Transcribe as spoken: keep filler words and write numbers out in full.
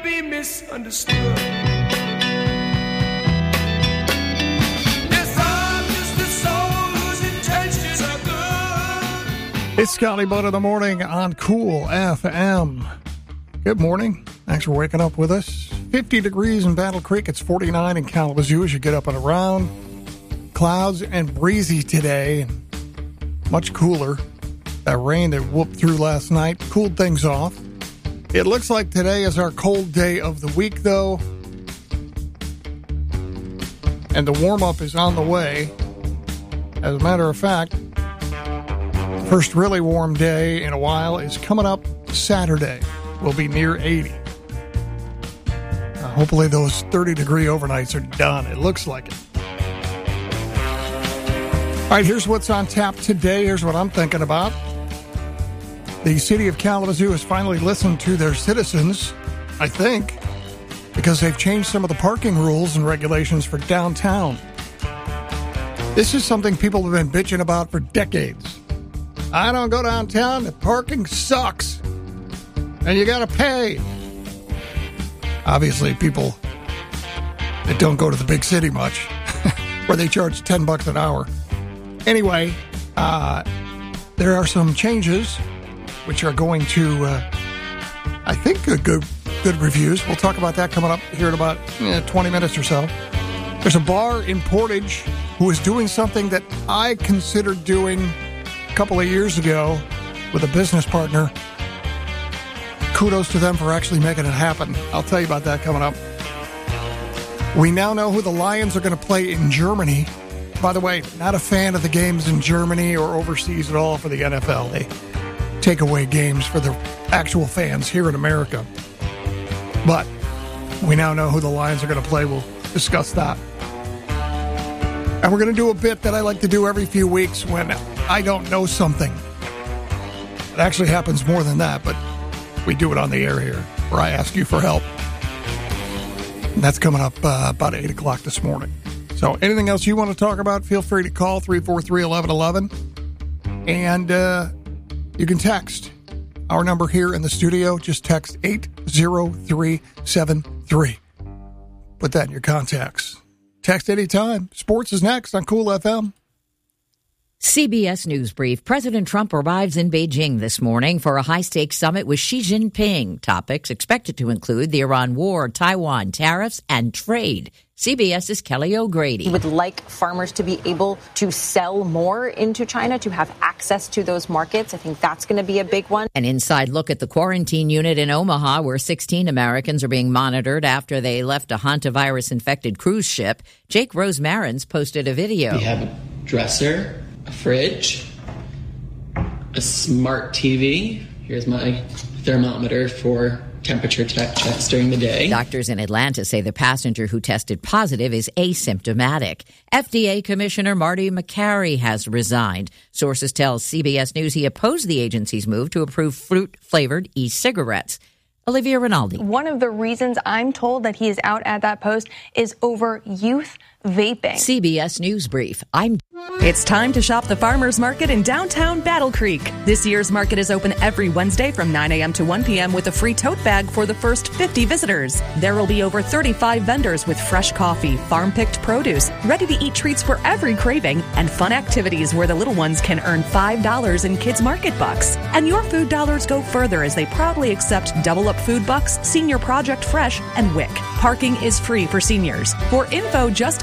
be misunderstood. Yes, I'm just a soul whose intentions are good. It's Scotty Butt in the morning on Cool F M. Good morning. Thanks for waking up with us. fifty degrees in Battle Creek. It's forty-nine in Kalamazoo as you get up and around. Clouds and breezy today. Much cooler. That rain that whooped through last night cooled things off. It looks like today is our cold day of the week, though. And the warm-up is on the way. As a matter of fact, the first really warm day in a while is coming up Saturday. We'll be near eighty. Uh, hopefully those thirty-degree overnights are done. It looks like it. All right, here's what's on tap today. Here's what I'm thinking about. The city of Kalamazoo has finally listened to their citizens, I think, because they've changed some of the parking rules and regulations for downtown. This is something people have been bitching about for decades. I don't go downtown, the parking sucks, and you gotta pay. Obviously, people that don't go to the big city much, where they charge ten bucks an hour. Anyway, uh, there are some changes which are going to, uh, I think, good, good good reviews. We'll talk about that coming up here in about eh, twenty minutes or so. There's a bar in Portage who is doing something that I considered doing a couple of years ago with a business partner. Kudos to them for actually making it happen. I'll tell you about that coming up. We now know who the Lions are going to play in Germany. By the way, not a fan of the games in Germany or overseas at all for the N F L. They take away games for the actual fans here in America. But we now know who the Lions are going to play. We'll discuss that. And we're going to do a bit that I like to do every few weeks when I don't know something. It actually happens more than that, but we do it on the air here, where I ask you for help. And that's coming up uh, about eight o'clock this morning. So anything else you want to talk about, feel free to call three four three, one one one one. And uh, you can text our number here in the studio. Just text eight zero three seven three. Put that in your contacts. Text anytime. Sports is next on Cool F M. C B S News Brief. President Trump arrives in Beijing this morning for a high-stakes summit with Xi Jinping. Topics expected to include the Iran war, Taiwan, tariffs, and trade. CBS's Kelly O'Grady. He would like farmers to be able to sell more into China, to have access to those markets. I think that's going to be a big one. An inside look at the quarantine unit in Omaha, where sixteen Americans are being monitored after they left a hantavirus-infected cruise ship. Jake Rosemarins posted a video. We have a dresser, a fridge, a smart T V. Here's my thermometer for temperature check checks during the day. Doctors in Atlanta say the passenger who tested positive is asymptomatic. F D A Commissioner Marty McCary has resigned. Sources tell C B S News he opposed the agency's move to approve fruit-flavored e-cigarettes. Olivia Rinaldi. One of the reasons I'm told that he is out at that post is over youth vaping. C B S News Brief. I'm... It's time to shop the Farmers Market in downtown Battle Creek. This year's market is open every Wednesday from nine a.m. to one p.m. with a free tote bag for the first fifty visitors. There will be over thirty-five vendors with fresh coffee, farm-picked produce, ready-to-eat treats for every craving, and fun activities where the little ones can earn five dollars in Kids Market Bucks. And your food dollars go further as they proudly accept Double Up Food Bucks, Senior Project Fresh, and W I C. Parking is free for seniors. For info, just